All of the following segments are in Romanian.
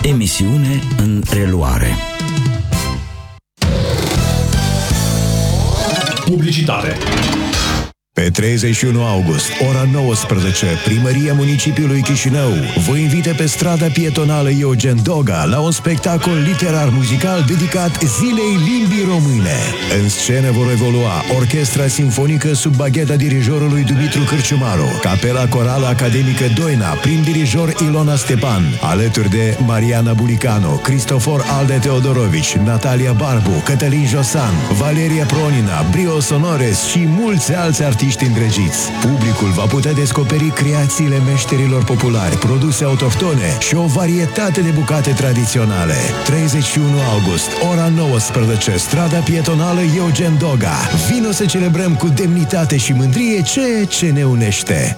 Emisiune în reluare. Publicitate. Pe 31 august, ora 19, Primăria Municipiului Chișinău vă invită pe strada pietonală Eugen Doga la un spectacol literar-muzical dedicat Zilei Limbii Române. În scenă vor evolua Orchestra Simfonică sub bagheta dirijorului Dumitru Cârciumaru, Capela Corală Academică Doina, prin dirijor Ilona Stepan, alături de Mariana Bulicanu, Cristofor Alde Teodorovici, Natalia Barbu, Cătălin Josan, Valeria Pronina, Brio Sonores și mulți alți artiști îndrăgiți. Publicul va putea descoperi creațiile meșterilor populari, produse autohtone și o varietate de bucate tradiționale. 31 august, ora 19, strada pietonală Eugen Doga. Vino să celebrăm cu demnitate și mândrie ceea ce ne unește.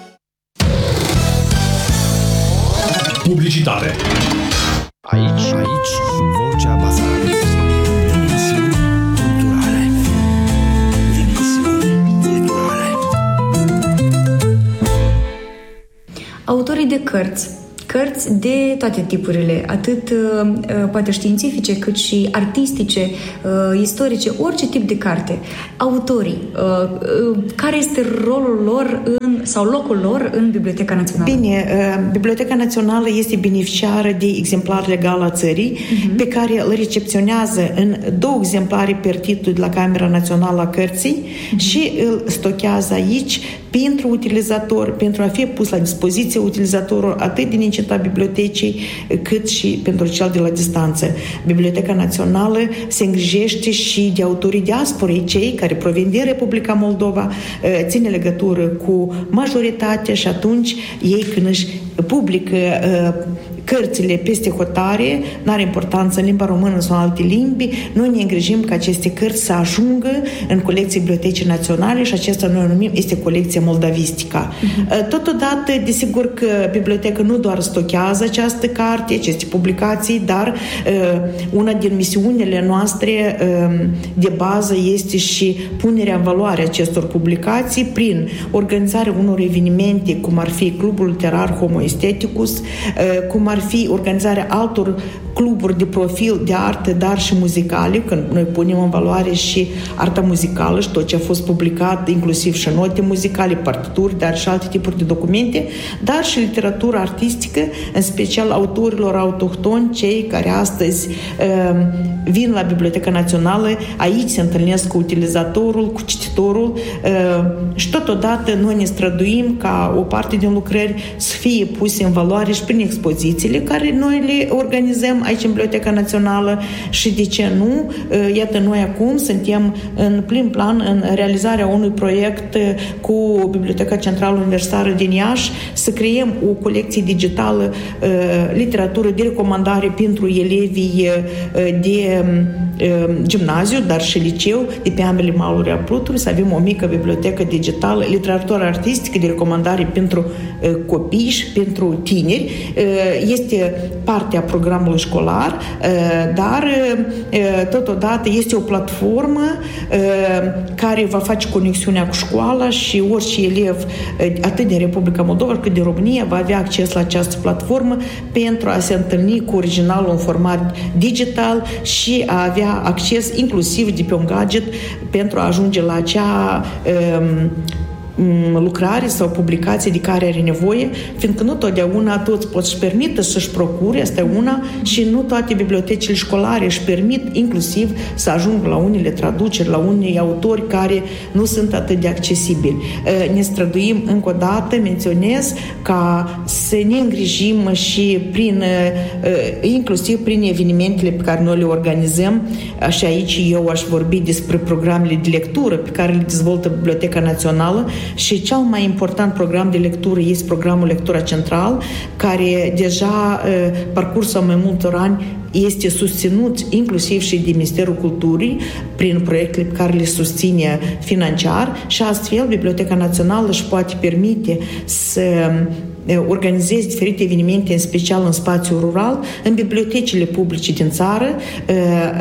Publicitate. Aici, Vocea Basarabului. Emisiuni culturale. Autorii de cărți de toate tipurile, atât poate științifice, cât și artistice, istorice, orice tip de carte. Autorii, care este rolul lor sau locul lor în Biblioteca Națională? Bine, Biblioteca Națională este beneficiară de exemplar legal a țării, pe care îl recepționează în 2 exemplare per titlu de la Camera Națională a Cărții și îl stochează aici pentru utilizator, pentru a fi pus la dispoziție utilizatorul atât din incita bibliotecii, cât și pentru cel de la distanță. Biblioteca Națională se îngrijește și de autorii diasporei, cei care provin din Republica Moldova, ține legătură cu majoritatea și atunci ei când își publică cărțile peste hotare, n-are importanță în limba română sau în alte limbi, noi ne îngrijim ca aceste cărți să ajungă în colecții Bibliotecii Naționale și acesta noi o numim este colecția moldavistica. Totodată, desigur că biblioteca nu doar stochează această carte, aceste publicații, dar una din misiunile noastre de bază este și punerea în valoare acestor publicații prin organizarea unor evenimente, cum ar fi Clubul Literar Homo Esteticus, cum ar fi organizarea altor cluburi de profil de artă, dar și muzicale, când noi punem în valoare și arta muzicală și tot ce a fost publicat, inclusiv și note muzicale, partituri, dar și alte tipuri de documente, dar și literatură artistică, în special autorilor autohtoni, cei care astăzi vin la Biblioteca Națională, aici se întâlnesc cu utilizatorul, cu cititorul și totodată noi ne străduim ca o parte din lucrări să fie puse în valoare și prin expozițiile care noi le organizăm aici în Biblioteca Națională și de ce nu, iată noi acum suntem în plin plan în realizarea unui proiect cu Biblioteca Centrală Universitară din Iași să creăm o colecție digitală literatură de recomandare pentru elevii de gimnaziu, dar și liceu de pe ambele maluri a Prutului, să avem o mică bibliotecă digitală, literatură artistică de recomandare pentru copii și pentru tineri. Este partea programului școlar, dar totodată este o platformă care va face conexiunea cu școala și orice elev, atât din Republica Moldova cât din România, va avea acces la această platformă pentru a se întâlni cu originalul în format digital și a avea acces inclusiv de pe un gadget pentru a ajunge la acea lucrare sau publicație de care are nevoie, fiindcă nu totdeauna toți pot să-și permită să-și procure, asta e una, și nu toate bibliotecile școlare își permit inclusiv să ajungă la unele traduceri, la unei autori care nu sunt atât de accesibili. Ne străduim încă o dată, menționez, ca să ne îngrijim și inclusiv prin evenimentele pe care noi le organizăm, și aici eu aș vorbi despre programele de lectură pe care le dezvoltă Biblioteca Națională. Și cel mai important program de lectură este programul Lectura Central, care deja parcursul mai multor ani este susținut inclusiv și de Ministerul Culturii prin proiectele pe care le susține financiar și astfel Biblioteca Națională își poate permite să organizezi diferite evenimente, în special în spațiul rural, în bibliotecile publice din țară,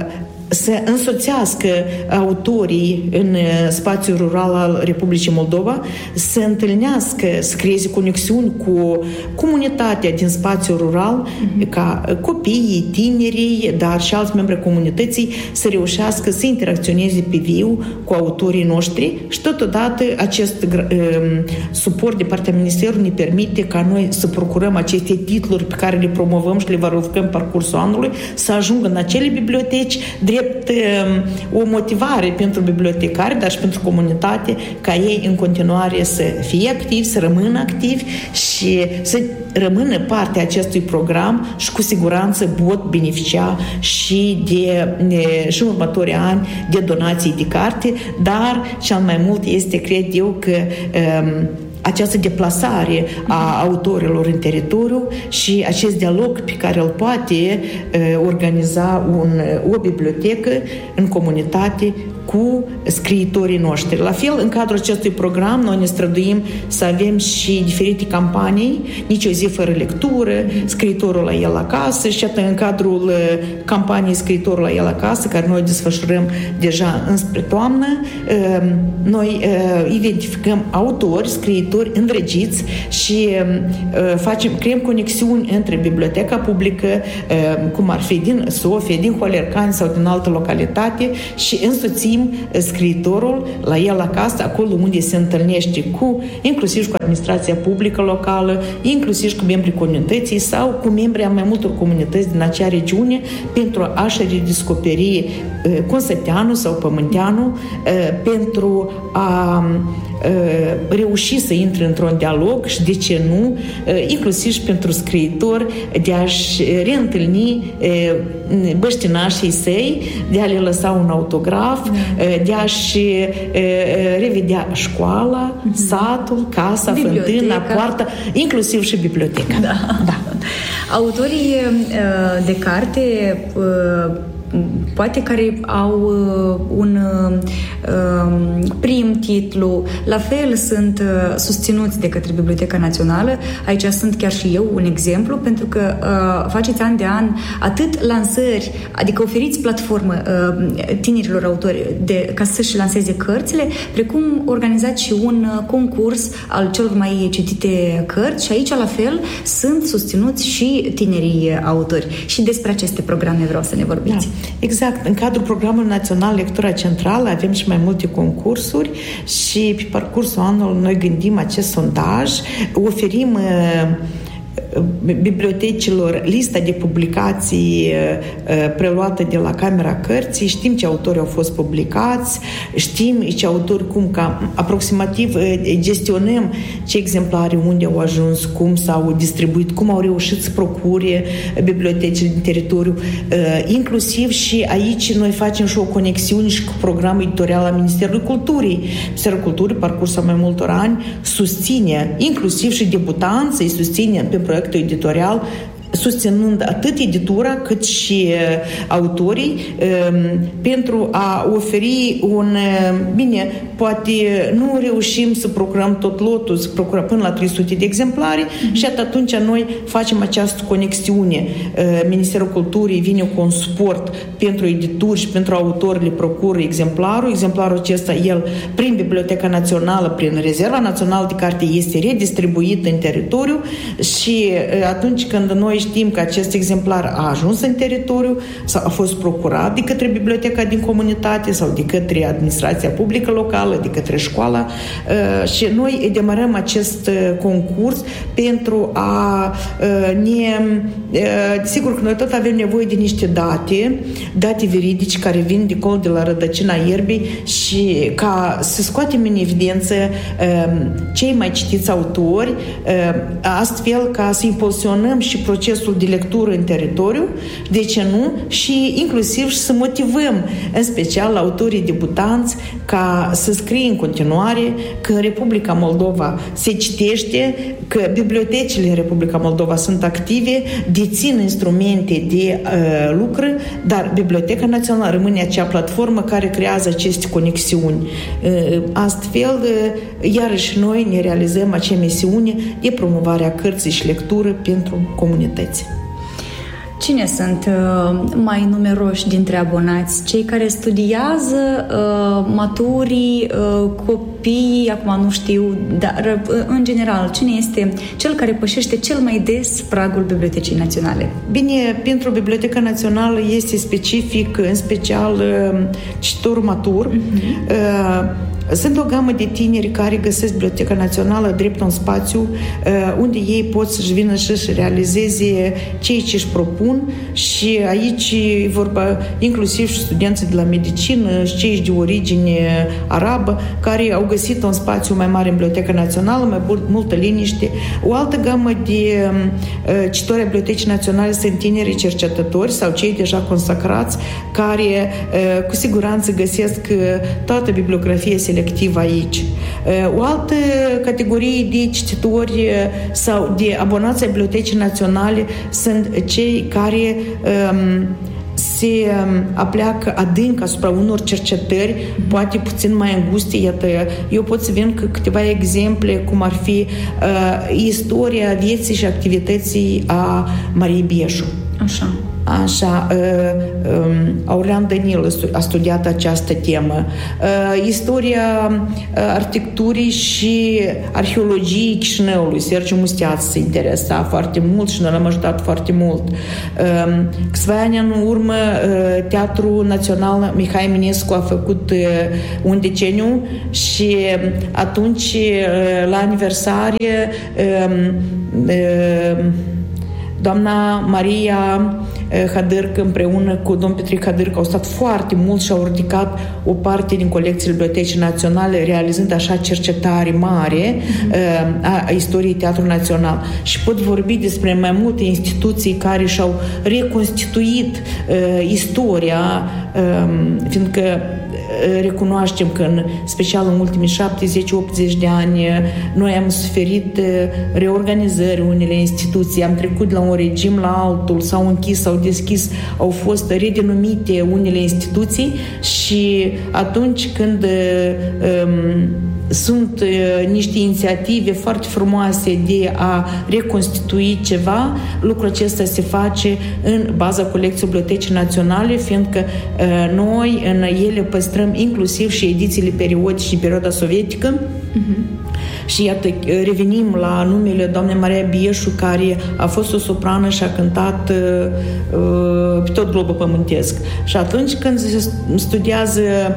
să însoțească autorii în spațiul rural al Republicii Moldova, să întâlnească, să creeze conexiuni cu comunitatea din spațiul rural, ca copiii, tinerii, dar și alți membri comunității să reușească să interacționeze pe viu cu autorii noștri și totodată acest suport de partea Ministerului ne permite ca noi să procurăm aceste titluri pe care le promovăm și le valorificăm parcursul anului, să ajungă în acele biblioteci drept o motivare pentru bibliotecari, dar și pentru comunitate, ca ei în continuare să fie activi, să rămână activi și să rămână parte a acestui program și cu siguranță pot beneficia și în următorii ani de donații de carte, dar cel mai mult este, cred eu, că această deplasare a autorilor în teritoriu și acest dialog pe care îl poate organiza o bibliotecă în comunitate cu scriitorii noștri. La fel, în cadrul acestui program, noi ne străduim să avem și diferite campanii, nici o zi fără lectură, scriitorul la el acasă, și atât în cadrul campaniei Scriitorul la el acasă, care noi desfășurăm deja înspre toamnă, noi identificăm autori, scriitori îndrăgiți și creăm conexiuni între biblioteca publică, cum ar fi din Sofia, din Holercani sau din altă localitate, și însoțim scriitorul la el acasă, acolo unde se întâlnește inclusiv cu administrația publică locală, inclusiv cu membrii comunității sau cu membrii a mai multor comunități din acea regiune, pentru a-și redescoperi consăteanul sau pământeanul, pentru a reuși să intre într-un dialog și, de ce nu, inclusiv și pentru scriitori, de a-și reîntâlni băștinașii săi, de a le lăsa un autograf, de a-și revedea școala, satul, casa, fântâna, poarta, inclusiv și biblioteca. Da. Autorii de carte poate care au un prim titlu, la fel sunt susținuți de către Biblioteca Națională. Aici sunt chiar și eu un exemplu, pentru că faceți an de an atât lansări, adică oferiți platformă tinerilor autori ca să-și lanseze cărțile, precum organizați și un concurs al celor mai citite cărți, și aici la fel sunt susținuți și tinerii autori. Și despre aceste programe vreau să ne vorbiți. Da. Exact. În cadrul programului național Lectura Centrală avem și mai multe concursuri și pe parcursul anului noi gândim acest sondaj, oferim bibliotecilor lista de publicații preluată de la Camera Cărții, știm ce autori au fost publicați, știm ce autori, aproximativ gestionăm ce exemplare, unde au ajuns, cum s-au distribuit, cum au reușit să procure bibliotecile din teritoriu. Inclusiv și aici noi facem și o conexiune și cu programul editorial al Ministerului Culturii. Ministerul Culturii, parcursul mai multor ani, susține, inclusiv și debutanții, susține pe proiectul editorial, susținând atât editura cât și autorii, pentru a oferi bine, poate nu reușim să procurăm tot lotul, să procurăm până la 300 de exemplare, și atunci noi facem această conexiune. Ministerul Culturii vine cu un suport pentru edituri și pentru autori, le procură exemplarul acesta, el prin Biblioteca Națională, prin Rezerva Națională de Carte, este redistribuit în teritoriu, și atunci când noi știm că acest exemplar a ajuns în teritoriu sau a fost procurat de către biblioteca din comunitate sau de către administrația publică locală, de către școala, și noi demarăm acest concurs pentru a sigur că noi tot avem nevoie de niște date veridice care vin de acolo, de la rădăcina ierbii, și ca să scoatem în evidență cei mai citiți autori, astfel ca să impulsionăm și procesul de lectură în teritoriu, de ce nu, și inclusiv și să motivăm în special autorii debutanți ca să scrie în continuare că în Republica Moldova se citește, că bibliotecile în Republica Moldova sunt active, dețin instrumente de lucru, dar Biblioteca Națională rămâne acea platformă care creează aceste conexiuni. Astfel, iarăși noi ne realizăm acea misiune de promovare a cărții și lectură pentru comunități. Cine sunt mai numeroși dintre abonați? Cei care studiază, maturii, copiii, acum nu știu, dar în general, cine este cel care pășește cel mai des pragul Bibliotecii Naționale? Bine, pentru Biblioteca Națională este specific, în special, cititorul matur. Sunt o gamă de tineri care găsesc Biblioteca Națională drept un spațiu unde ei pot să-și vină și realizeze ceea ce își propun și aici e vorba inclusiv și studenții de la medicină și cei de origine arabă care au găsit un spațiu mai mare în Biblioteca Națională, mai multă liniște. O altă gamă de cititori a Bibliotecii Naționale sunt tinerii cercetători sau cei deja consacrați care cu siguranță găsesc toată bibliografia selectivă aici. O altă categorie de cititori sau de abonați ai Bibliotecii Naționale sunt cei care se apleacă adânc asupra unor cercetări, poate puțin mai înguste. Iată, eu pot să vin cu câteva exemple, cum ar fi istoria vieții și activității a Mariei Bieșu. Așa, Aurelian Danil a studiat această temă. Istoria arhitecturii și arheologiei Chișinăului, Sergiu Musteață se interesa foarte mult și noi l-am ajutat foarte mult. Câțiva ani în urmă, Teatrul Național Mihai Eminescu a făcut un deceniu și atunci, la aniversare, doamna Maria Hadârcă împreună cu domn Petric Hadârcă au stat foarte mult și au ridicat o parte din colecțiile Bibliotecii Naționale, realizând așa cercetare mare a istoriei Teatrului Național. Și pot vorbi despre mai multe instituții care și-au reconstituit istoria, fiindcă recunoaștem că în special în ultimii 70-80 de ani noi am suferit reorganizări unele instituții, am trecut de la un regim la altul, s-au închis, s-au deschis, au fost redenumite unele instituții și atunci când sunt niște inițiative foarte frumoase de a reconstitui ceva, lucrul acesta se face în baza colecției Bibliotecii Naționale, fiindcă noi în ele păstrăm inclusiv și edițiile periodice din perioada sovietică. Și iată, revenim la numele doamnei Maria Bieșu, care a fost o soprană și a cântat pe tot globul pământesc. Și atunci când se studiază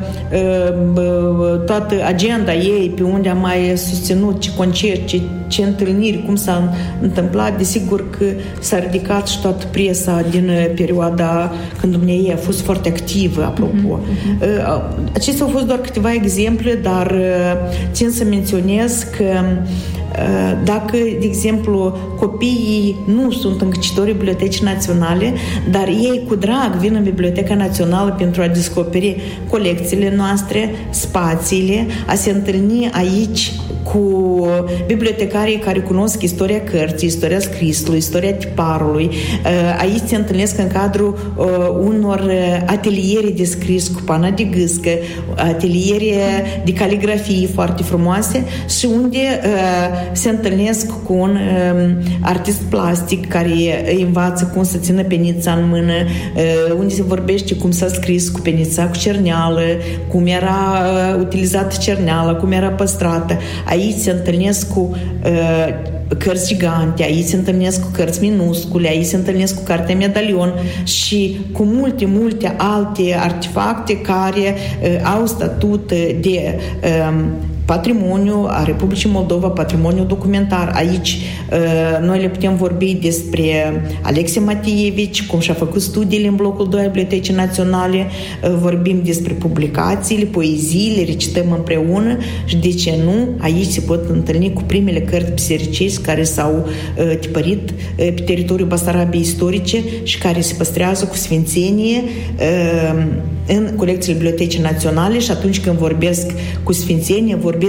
toată agenda ei, pe unde a mai susținut ce concert, ce întâlniri, cum s-a întâmplat, desigur că s-a ridicat și toată presa din perioada când dumneavoastră a fost foarte activă, apropo. Acestea au fost doar câteva exemple, dar țin să menționez că dacă, de exemplu, copiii nu sunt încă cititori Bibliotecii Naționale, dar ei cu drag vin în Biblioteca Națională pentru a descoperi colecțiile noastre, spațiile, a se întâlni aici cu bibliotecarii care cunosc istoria cărții, istoria scrisului, istoria tiparului. Aici se întâlnesc în cadrul unor ateliere de scris cu pana de gâscă, ateliere de caligrafie foarte frumoase și unde se întâlnesc cu un artist plastic care îi învață cum să țină penița în mână, unde se vorbește cum s-a scris cu penița cu cerneală, cum era utilizată cerneala, cum era păstrată. Aici se întâlnesc cu cărți gigante, aici se întâlnesc cu cărți minuscule, aici se întâlnesc cu cartea medalion și cu multe alte artefacte care au statut de patrimoniu a Republicii Moldova, patrimoniu documentar. Aici noi le putem vorbi despre Alexei Matievici, cum și-a făcut studiile în blocul 2 al Bibliotecii Naționale, vorbim despre publicațiile, poeziile, recităm împreună și, de ce nu, aici se pot întâlni cu primele cărți bisericești care s-au tipărit pe teritoriul Basarabiei istorice și care se păstrează cu sfințenie în colecțiile Bibliotecii Naționale și atunci când vorbesc cu sfințenie, vorbesc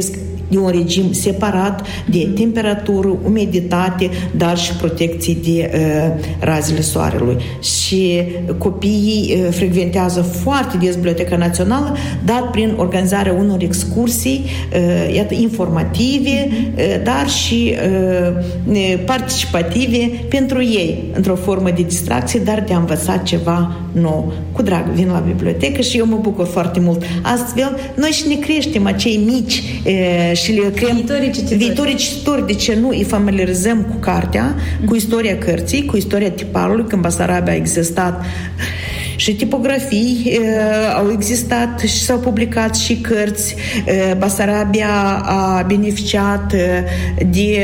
de un regim separat de temperatură, umiditate, dar și protecție de razele soarelui. Și copiii frecventează foarte des Biblioteca Națională, dar prin organizarea unor excursii informative, dar și participative pentru ei, într-o formă de distracție, dar de a învăța ceva nou. Cu drag vin la bibliotecă și eu mă bucur foarte mult. Astfel, noi și ne creștem acei mici și le creăm viitorii cititori. De ce nu îi familiarizăm cu cartea, cu istoria cărții, cu istoria tiparului, când Basarabia a existat și tipografii au existat și s-au publicat și cărți. Basarabia a beneficiat de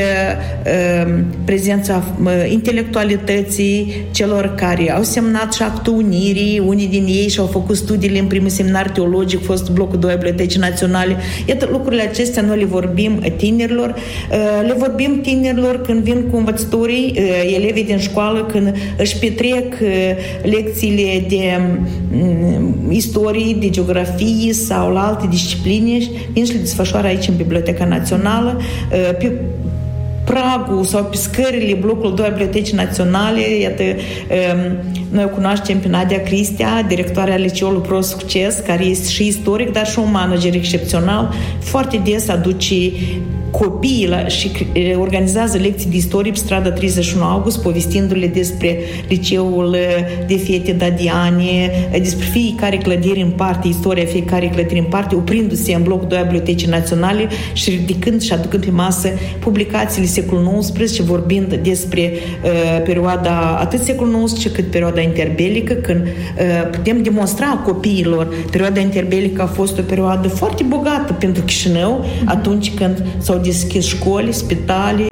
prezența intelectualității celor care au semnat și Actul Unirii, unii din ei și-au făcut studiile în primul seminar teologic, fost blocul 2 Bibliotecii Naționale. Iată, lucrurile acestea noi le vorbim tinerilor. Le vorbim tinerilor când vin cu învățătorii, elevii din școală, când își petrec lecțiile de istorie, de geografie sau la alte discipline, vin și le desfășoară aici în Biblioteca Națională, pe pragul sau pe scările blocul 2 Bibliotecii Naționale. Iată, noi o cunoaștem pe Nadia Cristea, directoarea Liceului Pro Succes, care este și istoric, dar și un manager excepțional. Foarte des aduce copiii și organizează lecții de istorie pe strada 31 august, povestindu-le despre liceul de fete Dadiane, despre fiecare clădire în parte, istoria fiecare clădire în parte, oprindu-se în blocul 2 a Bibliotecii Naționale și ridicând și aducând pe masă publicațiile secolul XIX, vorbind despre perioada atât secolul XIX cât perioada interbelică, când putem demonstra copiilor perioada interbelică a fost o perioadă foarte bogată pentru Chișinău, atunci când s-au deschis școli, spitale,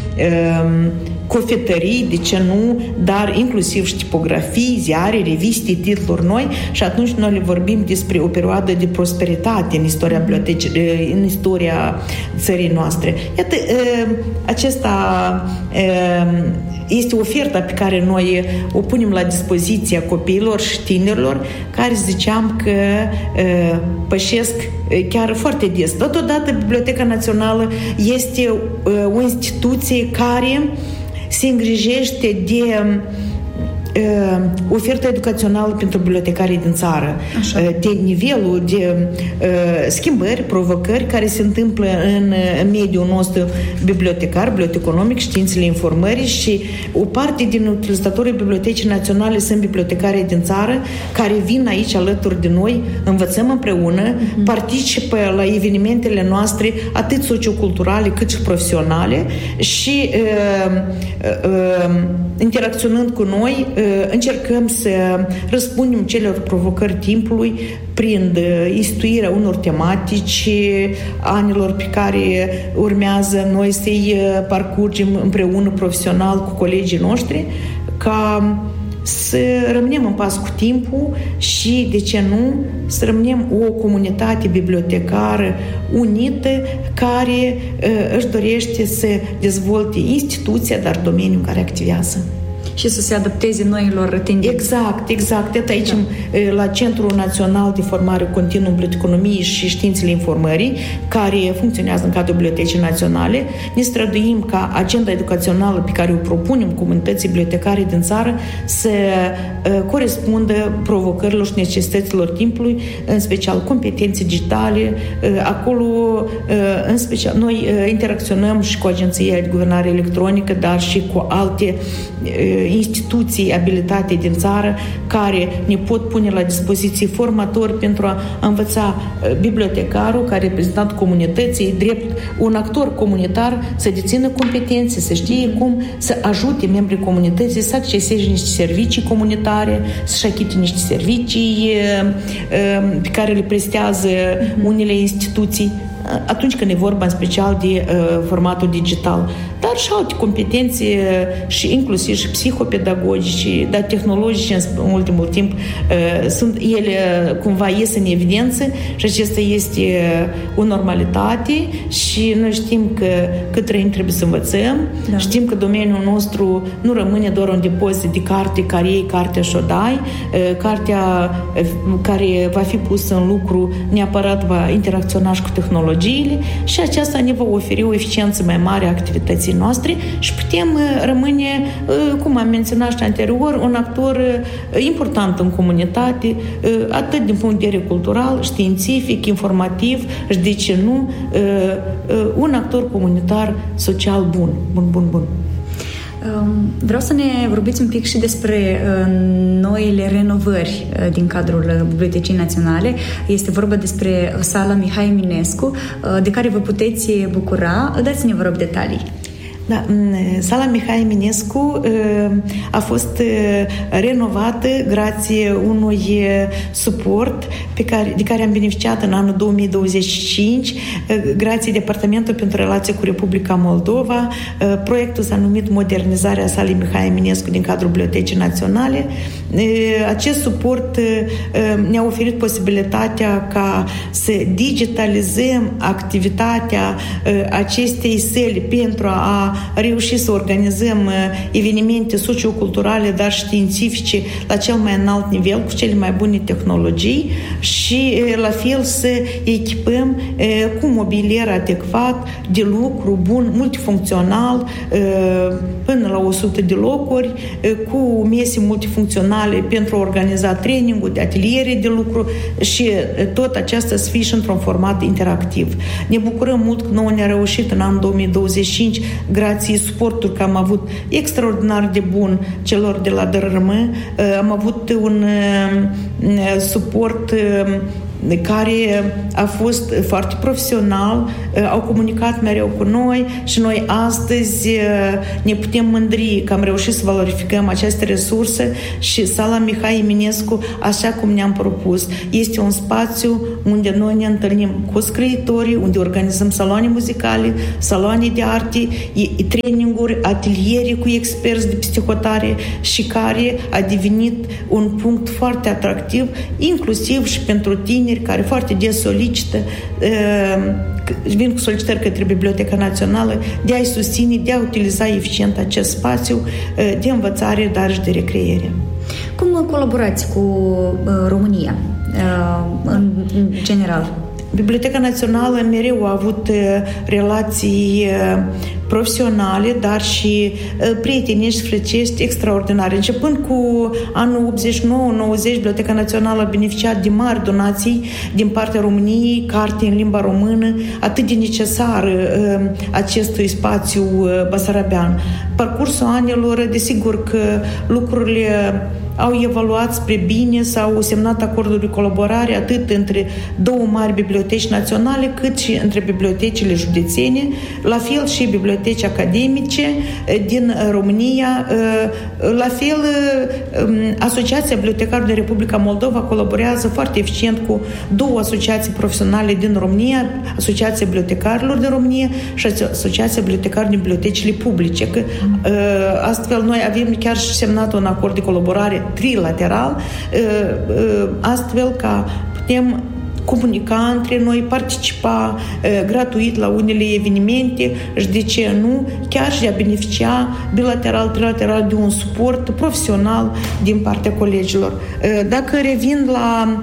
cofetării, de ce nu, dar inclusiv și tipografii, ziare, reviste, titluri noi, și atunci noi le vorbim despre o perioadă de prosperitate în istoria bibliotecii, în istoria țării noastre. Iată, acesta este oferta pe care noi o punem la dispoziția copiilor și tinerilor, care ziceam că pășesc chiar foarte des. Totodată, Biblioteca Națională este o instituție care se îngrijește de oferta educațională pentru bibliotecarii din țară. Așa. De nivelul de schimbări, provocări care se întâmplă în mediul nostru bibliotecar, biblioteconomic, științele informării, și o parte din utilizatorii Bibliotecii Naționale sunt bibliotecarii din țară care vin aici alături de noi, învățăm împreună, participă la evenimentele noastre atât socioculturale cât și profesionale și interacționând cu noi încercăm să răspundem celor provocări timpului prin instituirea unor tematici anilor pe care urmează noi să-i parcurgem împreună profesional cu colegii noștri, ca să rămânem în pas cu timpul și, de ce nu, să rămânem o comunitate bibliotecară unită care își dorește să dezvolte instituția, dar domeniul în care activează. Și să se adapteze noilor tendințe. Exact. Iată aici, la Centrul Național de Formare Continuă în Biblioteconomie și Științele Informării, care funcționează în cadrul Bibliotecii Naționale, ne străduim ca agenda educațională pe care o propunem comunității bibliotecare din țară să corespundă provocărilor și necesităților timpului, în special competențe digitale. Acolo, în special, noi interacționăm și cu Agenția de Guvernare Electronică, dar și cu alte instituții abilitate din țară care ne pot pune la dispoziție formatori pentru a învăța bibliotecarul, ca reprezentant comunității, drept un actor comunitar, să dețină competențe, să știe cum să ajute membrii comunității să acceseze niște servicii comunitare, să-și achite niște servicii pe care le prestează unele instituții, atunci când e vorba în special de formatul digital, dar și alte competențe și inclusiv și psihopedagogice, dar tehnologice în ultimul timp sunt ele cumva ies în evidență și acesta este o normalitate și noi știm că cât trăim trebuie să învățăm, știm că domeniul nostru nu rămâne doar un depozit de carte care iei cartea și o dai, cartea care va fi pusă în lucru neapărat va interacționa și cu tehnologia tehnologiile și aceasta ne va oferi o eficiență mai mare a activității noastre și putem rămâne, cum am menționat și anterior, un actor important în comunitate, atât din punct de vedere cultural, științific, informativ și, de ce nu, un actor comunitar social bun. Vreau să ne vorbiți un pic și despre noile renovări din cadrul Bibliotecii Naționale. Este vorba despre sala Mihai Eminescu, de care vă puteți bucura. Dați-ne, vă rog, detalii. Da, sala Mihai Eminescu a fost renovată grație unui suport de care am beneficiat în anul 2025, grație Departamentul pentru Relații cu Republica Moldova. Proiectul s-a numit Modernizarea salei Mihai Eminescu din cadrul Bibliotecii Naționale. Acest suport ne-a oferit posibilitatea ca să digitalizăm activitatea acestei săli pentru a reuși să organizăm evenimente socioculturale, dar științifice la cel mai înalt nivel, cu cele mai bune tehnologii și la fel să echipăm cu mobilier adecvat, de lucru bun, multifuncțional, până la 100 de locuri, cu mese multifuncționale pentru a organiza training-uri, de ateliere de lucru și tot aceasta să fie și într-un format interactiv. Ne bucurăm mult că nouă ne-a reușit în anul 2025, grație suportului că am avut extraordinar de bun celor de la DRRM. Am avut un suport care a fost foarte profesional, au comunicat mereu cu noi și noi astăzi ne putem mândri că am reușit să valorificăm aceste resurse și sala Mihai Eminescu, așa cum ne-am propus, este un spațiu unde noi ne întâlnim cu scriitorii, unde organizăm saloane muzicale, saloane de arte, traininguri, ateliere cu experți de psihotare și care a devenit un punct foarte atractiv, inclusiv și pentru tineri care foarte des solicită, vin cu solicitări către Biblioteca Națională de a-i susține, de a utiliza eficient acest spațiu de învățare, dar și de recreere. Cum colaborați cu România în general? Biblioteca Națională mereu a avut relații profesionale, dar și prietenești, frăcești, extraordinare. Începând cu anul 89-90, Biblioteca Națională a beneficiat de mari donații din partea României, carte în limba română, atât de necesar acestui spațiu basarabean. Parcursul anilor, desigur că lucrurile au evaluat spre bine, s-au semnat acorduri de colaborare atât între două mari biblioteci naționale, cât și între bibliotecile județene, la fel și biblioteci academice din România. La fel, Asociația Bibliotecarilor din Republica Moldova colaborează foarte eficient cu două asociații profesionale din România, Asociația Bibliotecarilor din România și Asociația Bibliotecarilor din bibliotecile publice. Că, astfel, noi avem chiar și semnat un acord de colaborare trilateral, astfel ca putem comunica între noi, participa gratuit la unele evenimente și, de ce nu, chiar și a beneficia bilateral, trilateral de un suport profesional din partea colegilor. Dacă revin la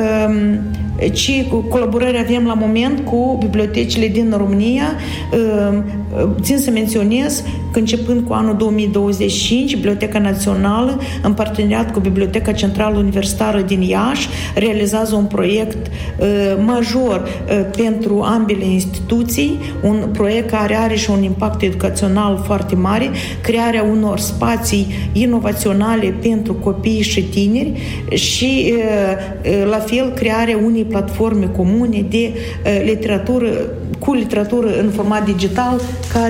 ce colaborări avem la moment cu bibliotecile din România, țin să menționez că începând cu anul 2025, Biblioteca Națională, în parteneriat cu Biblioteca Centrală Universitară din Iași, realizează un proiect major pentru ambele instituții, un proiect care are și un impact educațional foarte mare, crearea unor spații inovaționale pentru copii și tineri și, la fel, crearea unei platforme comune de literatură, cu literatură în format digital, care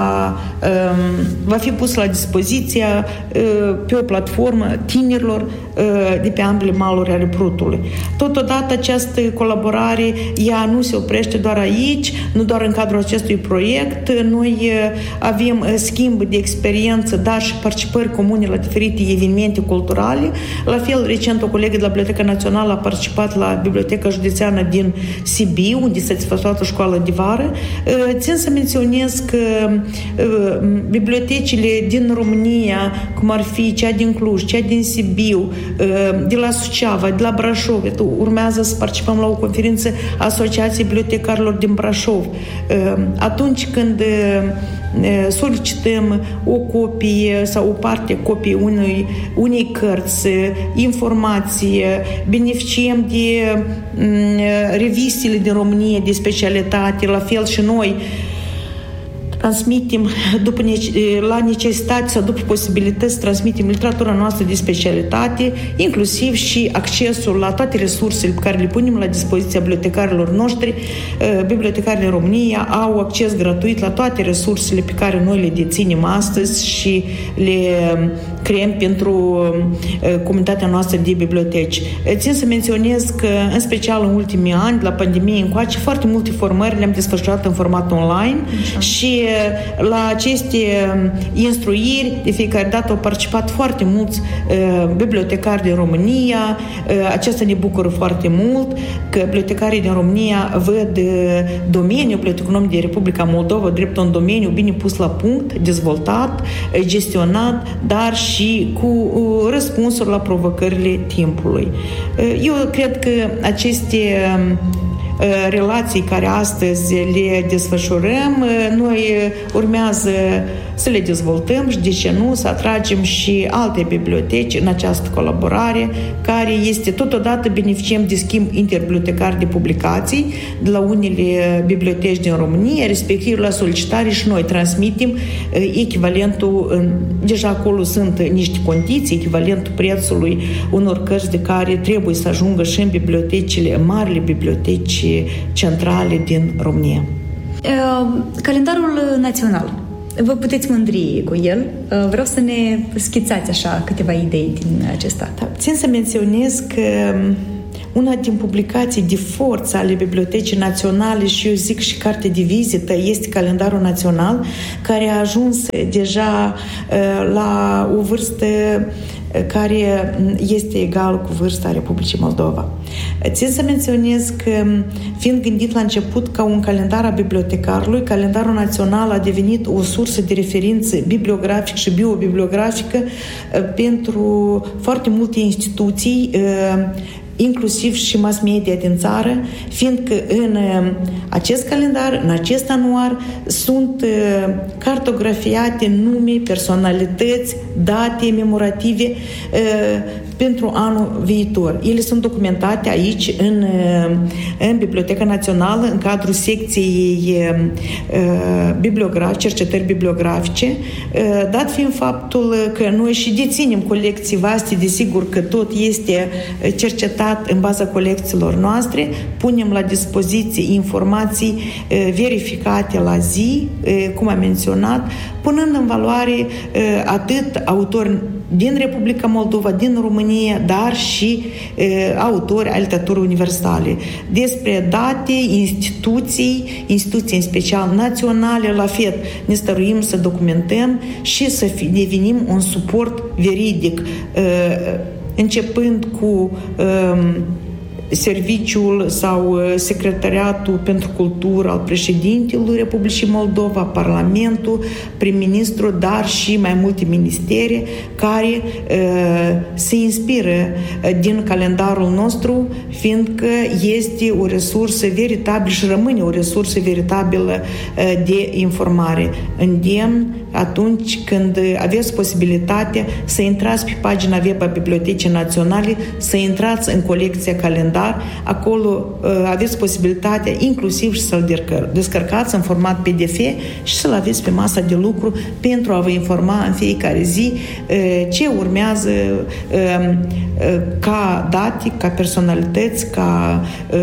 va fi pus la dispoziția pe o platformă tinerilor de pe ambele maluri ale Prutului. Totodată, această colaborare, ea nu se oprește doar aici, nu doar în cadrul acestui proiect. Noi avem schimb de experiență, dar și participări comune la diferite evenimente culturale. La fel, recent, o colegă de la Biblioteca Națională a participat la Biblioteca Județeană din Sibiu, unde s-a desfășurat o școală de vară. Țin să menționez că bibliotecile din România, cum ar fi cea din Cluj, cea din Sibiu, de la Suceava, de la Brașov, urmează să participăm la o conferință a Asociației Bibliotecarilor din Brașov. Atunci când solicităm o copie sau o parte copie unei cărți, informație, beneficiem de revistele din România de specialitate, la fel și noi transmitem la necesitate sau după posibilități, transmitem literatura noastră de specialitate, inclusiv și accesul la toate resursele pe care le punem la dispoziția bibliotecarilor noștri. Bibliotecarii din România au acces gratuit la toate resursele pe care noi le deținem astăzi și le creăm pentru comunitatea noastră de biblioteci. Țin să menționez că, în special în ultimii ani, la pandemie încoace, foarte multe formări le-am desfășurat în format online și la aceste instruiri de fiecare dată au participat foarte mulți bibliotecari din România. Aceasta ne bucură foarte mult că bibliotecarii din România văd domeniul biblioteconomic de Republica Moldova drept un domeniu bine pus la punct, dezvoltat, gestionat, dar și cu răspunsuri la provocările timpului. Eu cred că aceste relații care astăzi le desfășurăm, noi urmează să le dezvoltăm și, de ce nu, să atragem și alte biblioteci în această colaborare, care este totodată beneficiem de schimb interbibliotecar de publicații de la unele biblioteci din România, respectiv la solicitare și noi transmitem echivalentul, deja acolo sunt niște condiții, echivalentul prețului unor cărți de care trebuie să ajungă și în bibliotecile, marile biblioteci centrale din România. Calendarul național. Vă puteți mândri cu el. Vreau să ne schițați așa câteva idei din acesta. Da, țin să menționez că una din publicații de forță ale Bibliotecii Naționale și eu zic și carte de vizită este Calendarul Național, care a ajuns deja la o vârstă care este egal cu vârsta Republicii Moldova. Țin să menționez că, fiind gândit la început ca un calendar a bibliotecarului, Calendarul Național a devenit o sursă de referință bibliografică și biobibliografică pentru foarte multe instituții, inclusiv și mass media din țară, fiindcă în acest calendar, în acest anuar, sunt cartografiate nume, personalități, date memorative pentru anul viitor. Ele sunt documentate aici, în Biblioteca Națională, în cadrul secției cercetări bibliografice, dat fiind faptul că noi și deținem colecții vaste, desigur că tot este cercetat în baza colecțiilor noastre, punem la dispoziție informații verificate la zi, cum am menționat, punând în valoare atât autori din Republica Moldova, din România, dar și autori ai literaturii universale. Despre date, instituții în special naționale, la fel ne stăruim să documentăm și să devenim un suport veridic, începând cu serviciul sau secretariatul pentru cultură al președintelui Republicii Moldova, Parlamentul, prim-ministru, dar și mai multe ministere care se inspiră din calendarul nostru, fiindcă este o resursă veritabilă și rămâne o resursă veritabilă de informare. Îndemn atunci când aveți posibilitatea să intrați pe pagina web a Bibliotecii Naționale, să intrați în colecția calendar, acolo aveți posibilitatea inclusiv și să-l descărcați în format PDF și să-l aveți pe masa de lucru pentru a vă informa în fiecare zi ce urmează ca date, ca personalități, ca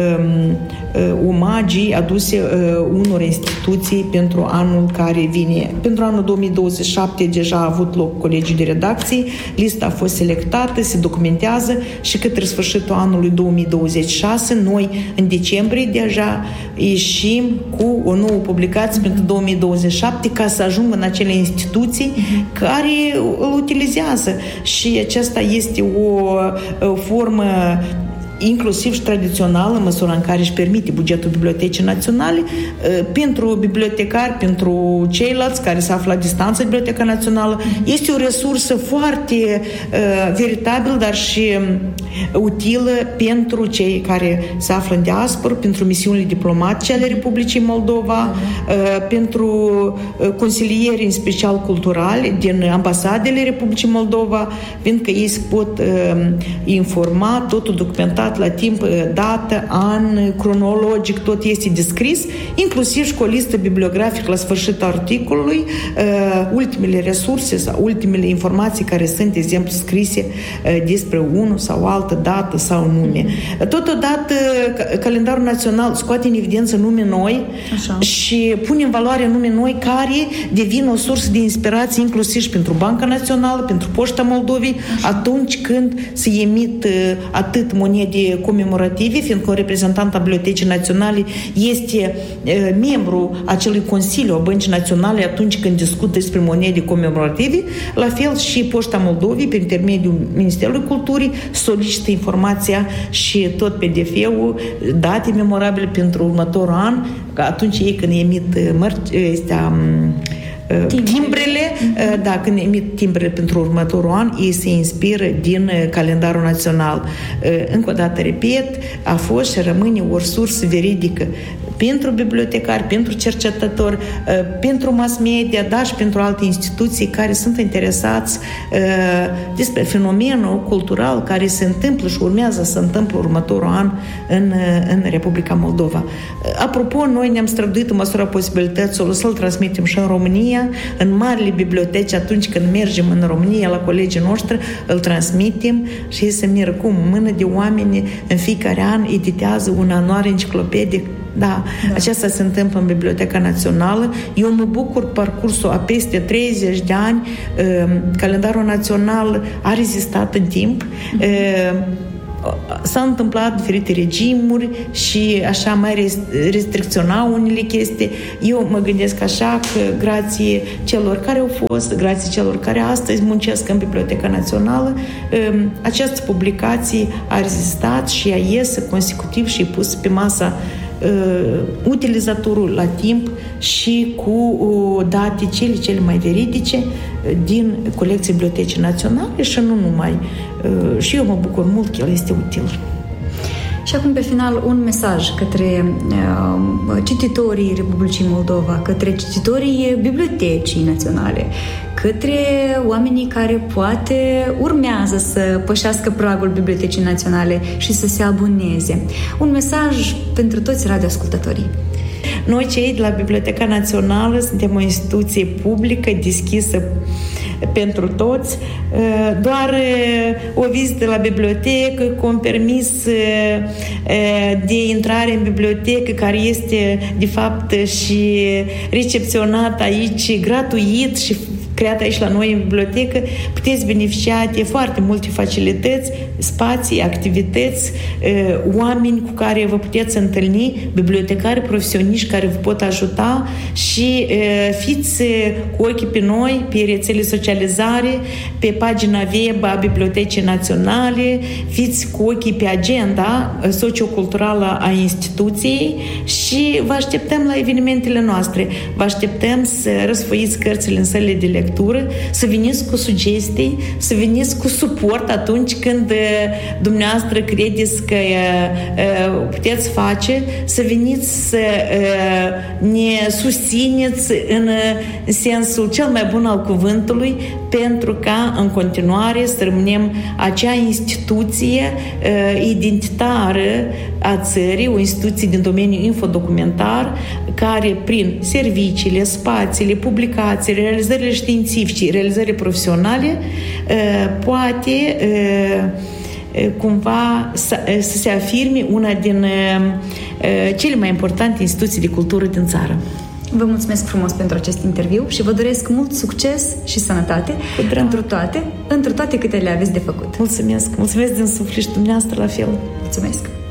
omagii aduse unor instituții pentru anul care vine. Pentru anul 2027 deja a avut loc colegiul de redacții, lista a fost selectată, se documentează și către sfârșitul anului 2026, noi în decembrie deja ieșim cu o nouă publicație pentru 2027 ca să ajungă în acele instituții care îl utilizează. Și aceasta este o formă inclusiv și tradițional, în măsura în care își permite bugetul Bibliotecii Naționale, pentru bibliotecari, pentru ceilalți care se află la distanță de Biblioteca Națională. Este o resursă foarte veritabilă, dar și utilă pentru cei care se află în diasporă, pentru misiunile diplomatice ale Republicii Moldova, pentru consilieri, în special culturali, din ambasadele Republicii Moldova, fiindcă ei se pot informa, totul documentat la timp, dată, an, cronologic, tot este descris, inclusiv și cu o listă bibliografică la sfârșitul articolului, ultimele resurse sau ultimele informații care sunt, de exemplu, scrise despre unul sau altă dată sau nume. Totodată, calendarul național scoate în evidență nume noi. Așa. Și pune în valoare nume noi care devin o sursă de inspirație inclusiv și pentru Banca Națională, pentru Poșta Moldovei, atunci când se emit atât monede comemorative, fiindcă un reprezentant al Bibliotecii Naționale este membru acelui Consiliu a Băncii Naționale atunci când discută despre monede comemorative, la fel și Poșta Moldovei, prin intermediul Ministerului Culturii, solicită informația și tot PDF-ul, date memorabile pentru următorul an, că atunci ei când emit timbrele, da, când emit timbrele pentru următorul an, ei se inspiră din calendarul național. Încă o dată, repet, a fost și rămâne o sursă veridică pentru bibliotecari, pentru cercetători, pentru mass media, dar și pentru alte instituții care sunt interesați despre fenomenul cultural care se întâmplă și urmează să se întâmple următorul an în Republica Moldova. Apropo, noi ne-am străduit în măsura posibilităților să-l transmitem și în România, în marile biblioteci, atunci când mergem în România la colegii noștri, îl transmitem și ei se miră cum mână de oameni în fiecare an editează un anuar enciclopedic. Da, aceasta se întâmplă în Biblioteca Națională. Eu mă bucur parcursul a peste 30 de ani. Calendarul național a rezistat în timp. S-au întâmplat diferite regimuri și așa mai restricționa unele chestii. Eu mă gândesc așa că grație celor care au fost, grație celor care astăzi muncesc în Biblioteca Națională, această publicație a rezistat și ea iese consecutiv și pus pe masa utilizatorul la timp și cu date cele mai veridice din colecția Bibliotecii Naționale și nu numai. Și eu mă bucur mult că el este util. Și acum, pe final, un mesaj către cititorii Republicii Moldova, către cititorii Bibliotecii Naționale, către oamenii care poate urmează să pășească pragul Bibliotecii Naționale și să se aboneze. Un mesaj pentru toți radioascultătorii. Noi, cei de la Biblioteca Națională, suntem o instituție publică deschisă pentru toți. Doar o vizită la bibliotecă cu un permis de intrare în bibliotecă, care este de fapt și recepționat aici gratuit și creat aici la noi în bibliotecă, puteți beneficia de foarte multe facilități, spații, activități, oameni cu care vă puteți întâlni, bibliotecari profesioniști care vă pot ajuta și fiți cu ochii pe noi, pe rețele socializare, pe pagina web a Bibliotecii Naționale, fiți cu ochii pe agenda socioculturală a instituției și vă așteptăm la evenimentele noastre. Vă așteptăm să răsfoiți cărțile în sălile de lectură, să veniți cu sugestii, să veniți cu suport atunci când dumneavoastră credeți că puteți face, să veniți să ne susțineți în sensul cel mai bun al cuvântului, pentru ca în continuare să rămânem acea instituție identitară a țării, o instituție din domeniul infodocumentar, care prin serviciile, spațiile, publicațiile, realizările științifice, realizările profesionale poate cumva să se afirme una din cele mai importante instituții de cultură din țară. Vă mulțumesc frumos pentru acest interviu și vă doresc mult succes și sănătate într toate câte le aveți de făcut. Mulțumesc din suflet și dumneavoastră la fel. Mulțumesc!